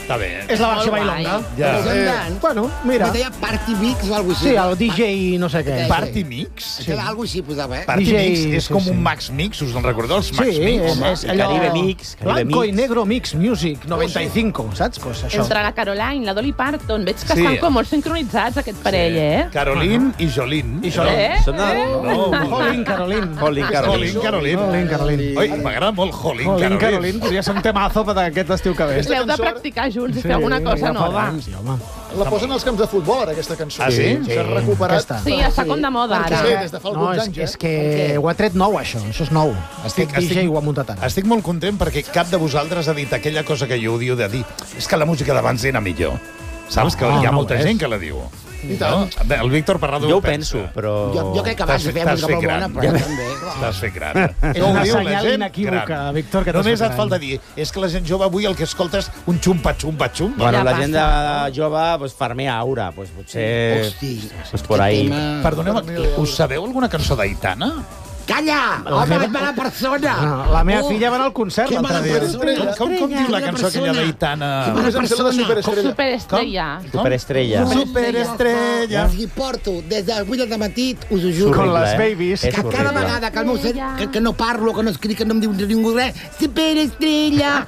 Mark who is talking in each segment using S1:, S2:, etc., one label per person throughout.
S1: Està bé.
S2: És la versió bailonga.
S1: Ja.
S2: Bueno, mira.
S3: Me deia Party Mix o alguna cosa
S2: Sí,
S3: així.
S2: el DJ no sé què.
S1: Party Mix?
S3: Sí. Algo així posava,
S1: Party
S2: DJ,
S1: Mix és
S2: sí,
S1: com
S2: sí.
S1: un Max Mix, us en recordeu els Max
S2: Sí,
S1: Mix?
S2: és allò...
S4: Caribe Mix, Caribe
S2: Blanco i
S4: Mix.
S2: negro mix music, 95, saps? Pues això.
S5: Entre la Caroline, la Dolly Parton, veig que
S1: Sí.
S5: estan com molt sincronitzats, aquest parell, eh?
S1: Caroline i Jolín.
S2: I Jolín.
S4: Són de...
S2: Jolín, Caroline.
S4: Jolín, Caroline.
S1: Caroline.
S2: Jolín, Caroline.
S1: Oi, m'agrada molt Jolín,
S2: Jolín,
S1: Caroline.
S2: Caroline. Podria ser un temazo per aquest estiu que ve.
S5: L'heu de practicar junts i fer alguna cosa
S2: ja
S5: nova.
S2: farem, sí, home.
S6: La posen als camps de futbol, ara, aquesta cançó.
S1: Ah, sí?
S6: S'ha recuperat.
S2: Aquesta.
S5: Sí, està com de moda, ara.
S6: Sí, des de fa
S2: No,
S6: alguns anys,
S2: és que ho ha tret nou, això és nou.
S1: Estic-
S2: Aquest DJ ho ha muntat ara.
S1: Estic molt content perquè cap de vosaltres ha dit aquella cosa que jo odio de dir és que la música d'abans era millor. Saps que hi ha
S2: no
S1: molta
S2: ho és.
S1: gent que la diu.
S6: I tant.
S1: No? Bé, el Víctor Parrado
S4: Jo ho
S1: pensa.
S4: penso, però...
S3: Jo crec que abans de fer música molt bona, però també.
S1: T'has fet gran.
S2: És una senyal inequívoca, Víctor, que t'has
S1: Només
S2: fet
S1: et
S2: gran.
S1: falta dir és que la gent jove avui el que escolta és un xumpa-xumpa-xumpa.
S4: Bueno,
S5: Ja
S4: la gent de
S5: passa.
S4: jove, pues, farmea aura, pues, potser...
S3: Hosti,
S4: Pues por ahí.
S1: Perdoneu, us sabeu alguna cançó d'Aitana?
S3: Calla! Home, és mala persona!
S2: La meva filla va anar al concert
S3: Que
S2: l'altre
S3: mala
S2: dia.
S3: persona!
S1: Com diu la cançó aquella d'Aitana?
S3: Mala persona!
S5: Superestrella.
S4: Superestrella.
S1: Superestrella.
S3: Els hi porto des de 8 de matí, us ho juro.
S2: Con
S4: Horrible,
S2: les
S4: eh?
S2: babies.
S4: És
S3: Que cada
S4: horrible.
S3: vegada que el meu que no parlo, que no escric, que no em diu ningú res, superestrella!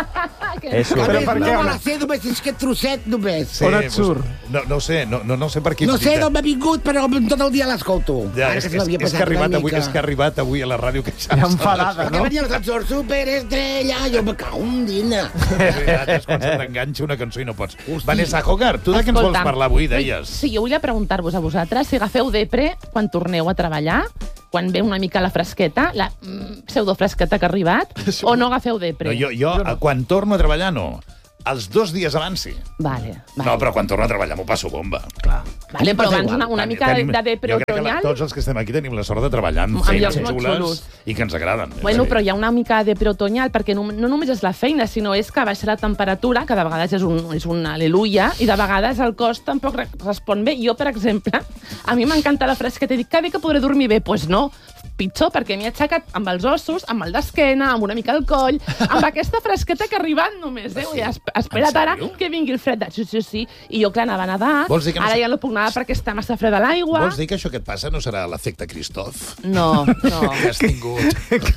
S4: És
S3: A
S2: Però
S3: més,
S2: per
S3: no
S2: què?
S3: me la sé només, és aquest trosset només.
S2: On et surt?
S1: No sé, no sé per quin...
S3: No sé d'on m'ha vingut, però tot el dia l'escolto.
S1: Ja,
S3: Ara
S1: és,
S3: que
S1: és,
S3: se m'havia
S1: és, que ha
S3: passat una
S1: arribat avui,
S3: mica.
S1: és que ha arribat avui a la ràdio queixant-se.
S2: Ja enfadada,
S3: Que
S2: no?
S3: venia la cançó superestrella, jo me cago en dina.
S1: És veritat, és quan se t'enganxa una cançó i no pots. Vanessa Hogarth, tu de què ens vols
S5: Escolta'm,
S1: parlar avui, deies?
S5: Sí, jo volia preguntar-vos a vosaltres si agafeu depre quan torneu a treballar, quan ve una mica la fresqueta, la pseudofresqueta que ha arribat, o no agafeu depre?
S1: No, jo quan torno a treballar, no. Els 2 dies abans, sí.
S5: Vale.
S1: No, però quan torno a treballar m'ho passo bomba.
S2: Clar.
S5: Vale, però
S3: passa
S5: abans
S3: igual.
S5: una mica de depre
S1: Jo crec que
S5: otoñal.
S1: tots els que estem aquí tenim la sort de treballar en
S5: Amb
S1: feines
S5: llocs molt
S1: xules
S5: xulos.
S1: i que ens agraden.
S5: Bueno, però hi ha una mica de preotoñal, perquè no només és la feina, sinó és que baixa la temperatura, que de vegades és un aleluia, i de vegades el cos tampoc respon bé. Jo, per exemple, a mi m'encanta la fresqueta i dic, cada dia que podré dormir bé. Doncs pues no, pitjor, perquè m'he aixecat amb els ossos, amb el d'esquena, amb una mica el coll, amb aquesta fresqueta que ha arribat només, eh?
S1: Sí?
S5: Espera't
S1: En
S5: ara
S1: sèrio?
S5: que vingui el fred. Sí. I jo, clar, anava a nedar,
S1: Vols dir que no
S5: ara
S1: sé-
S5: ja no puc nedar perquè està massa freda l'aigua.
S1: Vols dir que això que et passa no serà l'efecte Christoph?
S5: No.
S1: Que has tingut.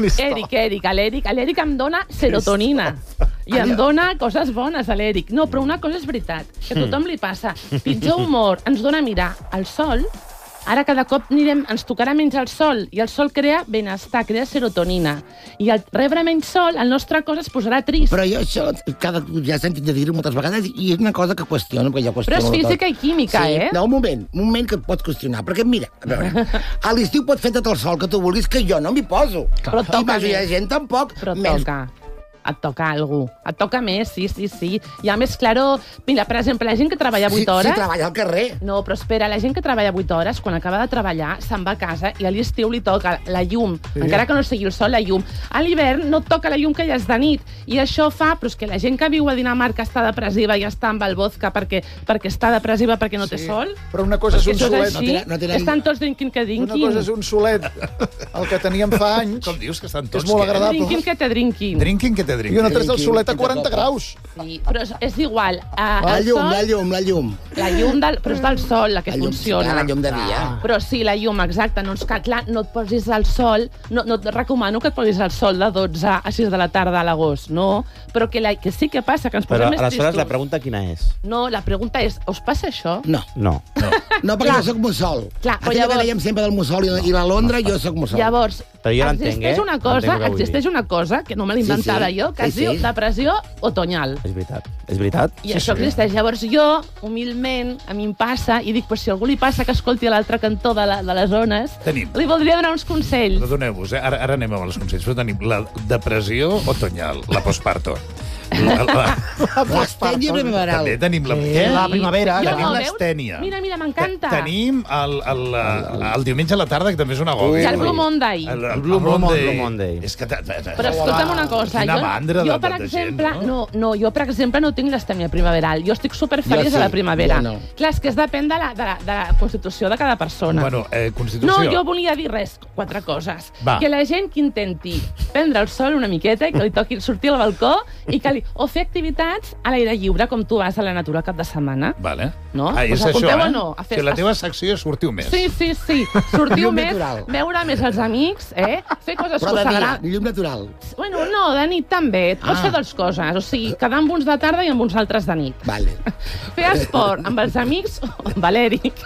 S5: L'Eric em dona serotonina. I em dona coses bones, a l'Eric. No, però una cosa és veritat, que a tothom li passa. Pitjor humor ens dona mirar el sol. Ara cada cop ens tocarà menys el sol, i el sol crea benestar, crea serotonina. I al rebre menys sol, el nostre cos es posarà trist.
S3: Però jo això, ja he sentit de dir-ho moltes vegades, i és una cosa que qüestiono, perquè jo
S5: Però
S3: qüestiono
S5: és física
S3: tot.
S5: i química,
S3: Sí,
S5: eh?
S3: No, un moment que et pots qüestionar, perquè mira, a veure, a l'estiu pots fer tot el sol que tu vulguis, que jo no m'hi poso.
S5: Però et toca
S3: I la
S5: més.
S3: gent tampoc.
S5: Però et
S3: Menys-
S5: toca. Et toca algú. Et toca més, sí. I a més, claro, mira, per exemple, la gent que treballa 8 hores...
S3: Si treballa al carrer.
S5: No, però espera, la gent que treballa 8 hores, quan acaba de treballar, se'n va a casa i a l'estiu li toca la llum. Sí. Encara que no sigui el sol, la llum. A l'hivern no et toca la llum que ja és de nit. I això fa que la gent que viu a Dinamarca està depressiva i està amb el vodka perquè està depressiva perquè no té sol.
S6: Però una cosa és un
S5: Això és
S6: solet.
S5: així.
S3: No tenen-
S5: Estan tots drinking que
S6: Una
S5: drinking.
S6: cosa és un solet, el que teníem fa anys,
S1: Com dius que estan
S6: que
S1: tots?
S6: és molt
S1: què?
S6: agradable.
S5: Drinking que te drinking.
S1: Drinking que te
S6: I un
S1: drinking.
S6: altre és el solet a 40 graus.
S5: Sí, però és igual.
S3: La
S5: El
S3: llum,
S5: sol,
S3: la llum, la llum.
S5: la llum però és del sol la que
S3: La llum,
S5: funciona.
S3: la llum de dia.
S5: Però sí, la llum, exacte. No, clar, no et posis al sol, no et recomano que et posis al sol de 12 a 6 de la tarda a l'agost, no. Però que sí que passa, que ens
S4: Però
S5: posem més
S4: aleshores
S5: tristos.
S4: la pregunta quina és?
S5: No, la pregunta és, us passa això?
S3: No.
S4: No.
S3: No, perquè
S5: Clar.
S3: jo soc mussol.
S5: Clar, però
S3: Aquella que
S5: llavors-
S3: dèiem sempre del mussol i la Londra, jo soc mussol.
S5: Llavors,
S4: Però jo l'entenc,
S5: existeix una cosa,
S4: Entenc el que vull
S5: existeix
S4: dir.
S5: una cosa, que no me l'he inventada
S3: Sí, sí.
S5: jo, que es
S3: Sí,
S5: diu
S3: sí.
S5: depressió otoñal.
S4: És veritat. És veritat?
S5: I això existeix. Llavors jo, humilment, a mi em passa, i dic, pues, si a algú li passa que escolti a l'altre cantó de les zones,
S1: Tenim.
S5: li voldria donar uns consells.
S1: Perdoneu-vos, ara anem amb els consells, però tenim la depressió otoñal, la postparto.
S3: L'estènia primaveral.
S1: També tenim la...
S2: Sí, la primavera.
S5: Jo,
S1: Tenim
S5: veus?
S1: l'estènia.
S5: Mira, m'encanta.
S1: Tenim el diumenge a la tarda, que també és una gobi.
S5: I el Blue Monday.
S1: El Blue Monday.
S4: Blue Monday.
S1: És que...
S5: Però escolta'm una cosa.
S1: Quina mandra
S5: jo,
S1: de
S5: per
S1: gent,
S5: exemple,
S1: no?
S5: jo, per exemple, no tinc l'estèmia primaveral. Jo estic superfeliç
S3: Jo sí,
S5: a la primavera.
S3: jo no.
S5: Clar, és que es depèn de la constitució de cada persona.
S1: Bueno, Constitució.
S5: No, jo volia dir res, 4 coses.
S1: Va.
S5: Que la gent que intenti prendre el sol una miqueta i que li toqui sortir al balcó i que Vale. O fer activitats a l'aire lliure, com tu vas a la natura cap de setmana.
S1: Vale.
S5: No?
S1: Ah, és
S5: Us
S1: això,
S5: apunteu o no? A fer-
S1: Si la teva secció és sortiu més.
S5: Sí. Sortiu
S3: Llum
S5: més,
S3: natural.
S5: veure més els amics, fer coses
S3: Però
S5: que
S3: de
S5: us
S3: dia,
S5: agraden.
S3: llum natural.
S5: Bueno, no, de nit també. Et pots fer dues coses. O sigui, quedar amb uns de tarda i amb uns altres de nit.
S3: Vale.
S5: Fer esport amb els amics o amb l'Èric.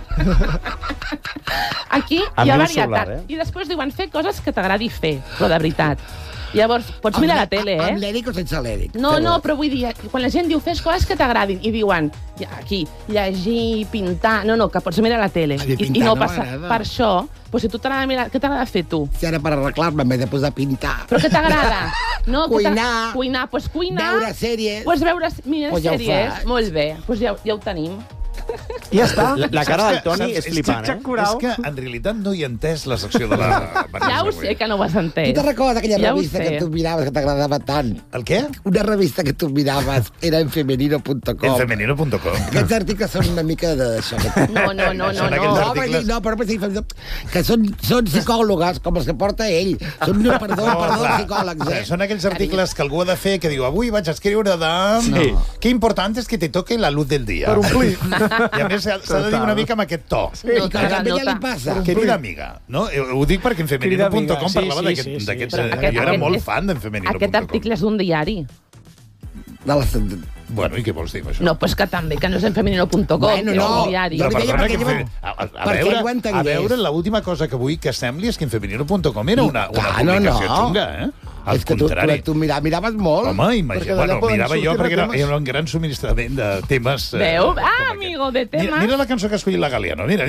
S5: Aquí
S4: Amb
S5: hi ha
S4: llum
S5: varietat.
S4: solar,
S5: I després diuen fer coses que t'agradi fer, però de veritat. Llavors, pots mirar la tele,
S3: Amb l'Èric o sense l'Èric?
S5: No, però vull dir, quan la gent diu fes coses que t'agradin i diuen, aquí, llegir, pintar... No, que pots mirar la tele.
S3: A mi
S5: I
S3: pintar
S5: no
S3: no
S5: passa
S3: m'agrada.
S5: per això, doncs si tu t'agrada mirar... Què t'agrada fer, tu?
S3: Si ara per arreglar-me m'he de posar a pintar.
S5: Però què t'agrada? No,
S3: Cuinar.
S5: Cuinar, doncs cuinar...
S3: Veure sèries.
S5: Doncs veure
S3: Pues ja ho
S5: sèries.
S3: faig.
S5: Molt bé, doncs ja ho tenim.
S2: Ja està.
S4: La cara del Toni
S1: Saps?
S4: és flipant,
S2: Xac
S4: eh?
S2: Coral.
S1: És que en realitat no hi he entès la secció de la Vanessa.
S5: Ja ho
S1: avui.
S5: sé que no ho has entès.
S3: Tu te'n recordes aquella
S5: Ja ho
S3: revista
S5: sé.
S3: que tu miraves que t'agradava tant?
S1: El què?
S3: Una revista que tu miraves era en femenino.com.
S1: En femenino.com.
S3: Aquests articles són una mica d'això.
S5: No.
S1: Són aquells
S3: No,
S1: articles-
S3: no, però que són psicòlogues, com els que porta ell. Són, perdó,
S1: clar.
S3: psicòlegs, eh?
S1: Són aquells articles que algú ha de fer que diu avui vaig escriure de...
S4: Sí.
S1: Qué importante es que te toque la luz del dia.
S6: Per omplir.
S1: I a més s'ha de dir una mica amb aquest to.
S3: I que a ella li passa.
S1: Querida amiga, no? Ho dic perquè en
S2: Querida amiga,
S1: femenino.com
S2: sí,
S1: parlava
S2: sí,
S1: d'aquest...
S2: sí,
S1: d'aquests-
S2: sí.
S5: Però
S1: Jo era molt
S5: és-
S1: fan d'en femenino.com.
S5: Aquest article és d'un diari.
S3: De la...
S1: Bueno, i què vols dir amb això?
S5: No, doncs que també, que no és en femenino.com,
S3: Bueno,
S5: que és
S3: no.
S5: un diari.
S1: Però
S3: Jo li deia
S1: perdona,
S3: perquè
S1: que
S3: jo- perquè ell ho entengués.
S1: a veure, l'última cosa que vull que sembli és que en femenino.com era una
S3: Clar,
S1: publicació
S3: no.
S1: xunga, eh? Al
S3: És que
S1: contrari.
S3: tu miraves molt.
S1: Home,
S6: Perquè
S1: imagina,
S6: d'allà
S1: bueno,
S6: poden
S1: mirava jo
S6: sortir
S1: perquè
S6: temes.
S1: era un gran subministrament de temes...
S5: Veu?
S1: com aquest.
S5: Amigo, de temes.
S1: Mira la cançó que ha escollit la Galiano. Mira.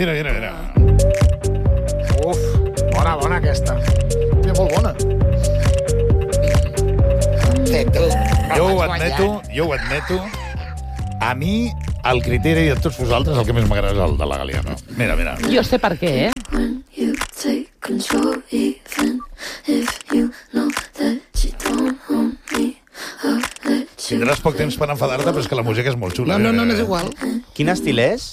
S6: Uf, bona aquesta. Ja, molt bona.
S1: Jo ho admeto. A mi, el criteri de tots vosaltres, el que més m'agrada és el de la Galiano. Mira.
S5: Jo sé per què,
S7: When you take control, even if you know that you don't own me, I'll let you.
S1: Tindràs poc temps per enfadar-te, però és que la música és molt xula.
S3: No, és igual.
S4: Quin estil és?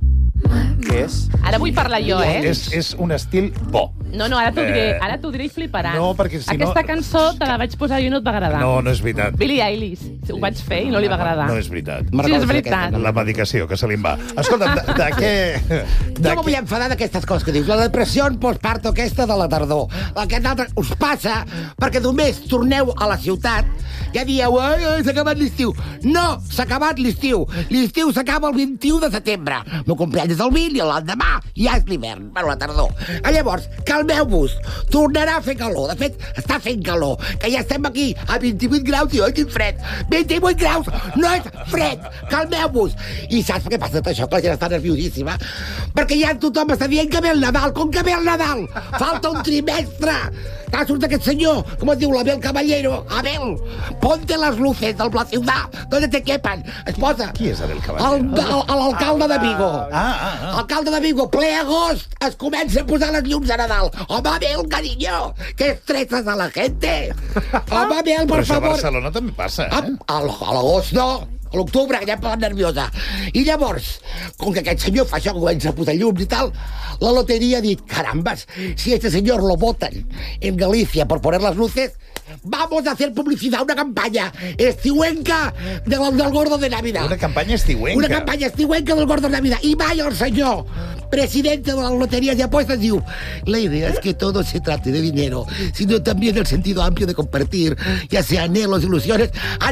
S4: Què és?
S5: Ara vull parlar jo,
S1: És un estil bo.
S5: No, ara t'ho diré i fliparàs.
S1: No, perquè si no-
S5: Aquesta cançó te la vaig posar jo i no et va agradar.
S1: No és veritat.
S5: Billie Eilish, ho vaig fer i no li va agradar.
S1: No és veritat.
S5: Sí, és veritat.
S1: La medicació, que se li en va. Escolta'm, de què...
S3: Jo me vull enfadar d'aquestes coses que dius. La depressió en postparto aquesta de la tardor. Aquest altre us passa perquè només torneu a la ciutat ja dieu, ai, s'ha acabat l'estiu. No, s'ha acabat l'estiu. L'estiu s'acaba el 21 de setembre. El meu compleany és el 20 i l'endemà ja és l'hivern, per la tardor. Llavors, calmeu-vos. Tornarà a fer calor. De fet, està fent calor. Que ja estem aquí a 28 graus i oi, quin fred. 28 graus no és fred. Calmeu-vos. I saps per què passa tot això? Que la gent està nerviosíssima. Perquè ja tothom està dient que ve el Nadal. Com que ve el Nadal? Falta un trimestre. T'ha surt aquest senyor, com es diu, l'Abel Caballero. Abel, ponte las luces del la ciutat, donde te quepan. Es posa...
S1: Qui és Abel Caballero?
S3: L'alcalde de Vigo.
S1: Ah.
S3: Alcalde de Vigo, ple agost, es comença a posar les llums de Nadal. Home, Abel, cariño, que estresas a la gente. Home, Abel,
S1: Però
S3: por
S1: això a
S3: favor.
S1: Barcelona també passa,
S3: A l'agost no, a l'octubre, que ja em posa nerviosa. I llavors, com que aquest senyor fa això, que comença a posar llums i tal, la loteria ha dit, carambas, si este señor lo votan en Galicia por poner las luces, vamos a hacer publicidad, una campaña estiuenca del gordo de Navidad.
S1: Una campanya estiuenca.
S3: Una campanya estiuenca del gordo de Navidad. Y vaya el señor, presidente de las loterías de apuestas, diu, la idea es que todo se trate de dinero, sino también el sentido amplio de compartir, ya sea anhelos, ilusiones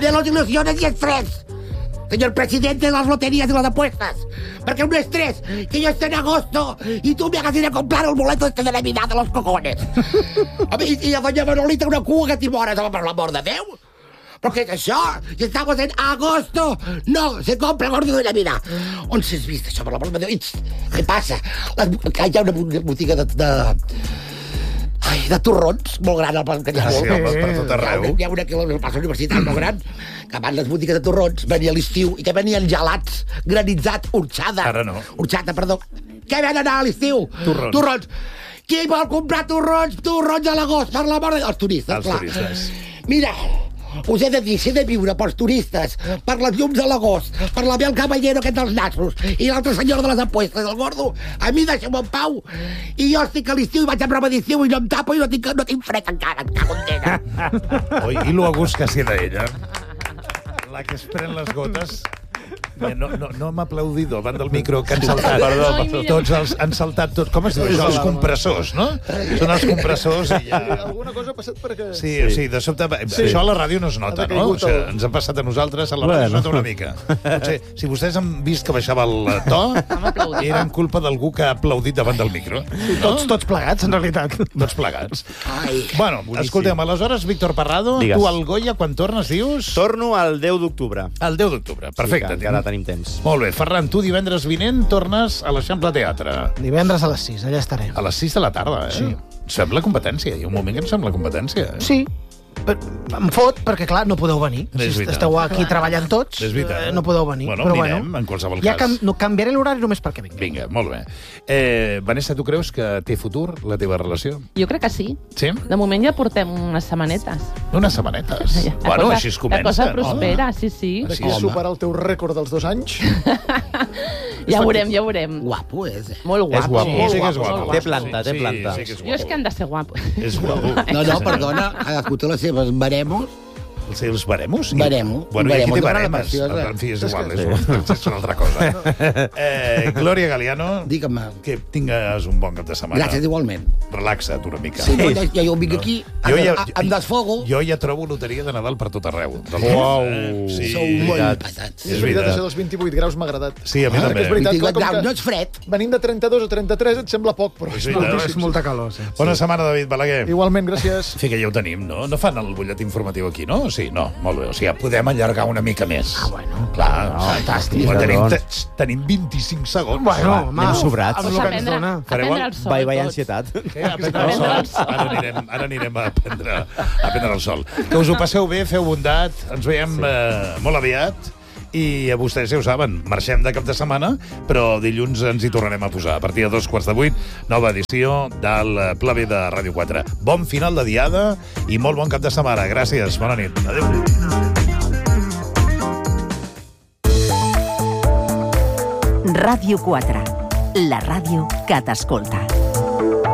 S3: y estrés. Señor presidente de las loterías y las apuestas, porque un estrés que yo esté en agosto y tú me hagas ir a comprar el boleto este de Navidad de los cojones. Y a doña Manolita una cuga timoras, por l'amor de Déu. Però què és això? Si estamos en agosto, no, se compra gordo de Navidad. On s'has vist això, per l'amor de Déu? Què passa? Hi ha una botiga de torrons, molt gran, que n'hi ha
S1: Sí,
S3: molt.
S1: home, per tot arreu.
S3: Hi ha una aquí a la universitat molt gran, que abans les botigues de torrons venia a l'estiu i que venien gelats, granitzat, orxada.
S1: Ara no.
S3: Orxata, perdó. Què ven anar a l'estiu?
S1: Torrons.
S3: Qui vol comprar torrons? Torrons a l'agost, per l'amor de Déu. Els turistes,
S1: Els
S3: clar.
S1: turistes.
S3: Mira, us he de dir, si he de viure pels turistes, per les llums a l'agost, per la Bel Caballero aquest dels nassos, i l'altre senyor de les apuestes, el gordo, a mi deixa'm en pau. I jo estic a l'estiu i vaig amb roba d'estiu i no em tapo i no tinc fred encara, em cago en tena.
S1: Oi, i lo a gust que s'hi d'ella. La que es pren les gotes... No hem aplaudit davant del micro que han saltat.
S4: Perdó.
S1: Tots han saltat tots. Com es diu això? Els compressors, no? Són els compressors i ja...
S6: Alguna cosa ha passat perquè...
S1: Sí, de sobte... Això a la ràdio no es nota, no? O sigui, ens ha passat a nosaltres, a la ràdio es nota una mica. Potser, si vostès han vist que baixava el to, era en culpa d'algú que ha aplaudit davant del micro.
S2: Tots plegats, en realitat.
S1: Tots plegats. Bueno, escoltem, aleshores, Víctor Parrado,
S4: Digues.
S1: tu al Goya, quan tornes, dius?
S4: Torno al 10 d'octubre.
S1: El 10 d'octubre, perfecte.
S4: Sí, encara tenim temps.
S1: Molt bé, Ferran, tu divendres vinent tornes a l'Eixample Teatre.
S2: Divendres a les 6, allà estaré.
S1: A les 6 de la tarda, eh?
S2: Sí.
S1: Sembla competència. Hi ha un moment que em sembla competència.
S2: Sí, em fot, perquè, clar, no podeu venir.
S1: És
S2: Si
S1: veritat.
S2: esteu aquí treballant tots,
S1: És veritat.
S2: no podeu venir.
S1: Bueno,
S2: però
S1: anirem, en qualsevol
S2: ja
S1: cas.
S2: canviaré l'horari només perquè vinc.
S1: Vinga, molt bé. Vanessa, tu creus que té futur la teva relació?
S5: Jo crec que sí.
S1: Sí?
S5: De moment ja portem unes setmanetes.
S1: Unes setmanetes.
S5: La
S1: Bueno,
S5: cosa-
S1: així es comença,
S5: La cosa
S1: no?
S5: prospera, sí.
S6: D'aquí a superar el teu rècord dels 2 anys.
S5: Ja ho veurem.
S3: Guapo és, eh?
S5: Molt guapo.
S4: És guapo.
S1: Sí, sí que és
S5: molt
S1: guapo.
S4: Té planta, té planta.
S1: Sí que és
S5: Jo és que han de ser guapos.
S1: És guapo.
S3: No, perdona, cadascú té les seves baremos.
S1: Els baremos?
S3: Baremo.
S1: Bueno, i aquí
S3: Baremo
S1: té
S3: d'una
S1: baremes.
S3: preciosa.
S1: En fi, és igual, és una altra cosa. Glòria Galiano,
S3: Digue'm.
S1: que tingues un bon cap de setmana.
S3: Gràcies igualment.
S1: Relaxa't una mica.
S3: Si no, ja jo vinc aquí, em desfogo.
S1: Jo ja trobo loteria de Nadal per tot arreu.
S4: Uau.
S1: Sí.
S3: Sou molt pesats.
S6: És veritat, això dels 28 graus m'ha agradat.
S1: Sí, a mi també.
S6: Que és veritat, clar,
S3: 28
S6: com
S3: graus, no
S6: que
S3: és fred.
S6: venint de 32 a 33 et sembla poc, però
S1: És
S6: és
S1: veritat.
S6: moltíssim.
S2: És molta calor, sí.
S1: Bona setmana, David Balaguer.
S6: Igualment, gràcies.
S1: Sí que ja ho tenim, no? No fan el butlletí informatiu aquí, no? Sí, no, molt bé. O sigui, podem allargar una mica més. Ah,
S2: bueno.
S1: Clar,
S2: fantàstic.
S1: Tenim 25 segons.
S2: Bueno, home,
S4: anem sobrats.
S2: amb el que ens dona.
S5: A prendre el sol,
S4: Bye,
S5: tots.
S4: ansietat.
S1: A prendre el sol. Ara anirem a prendre el sol. Que us ho passeu bé, feu bondat. Ens veiem molt aviat. I a vostès ja ho saben, marxem de cap de setmana, però dilluns ens hi tornarem a posar. A partir de 2:15, nova edició del Pla B de Ràdio 4. Bon final de diada i molt bon cap de setmana. Gràcies, bona nit. Adéu.
S8: Ràdio 4, la ràdio que t'escolta.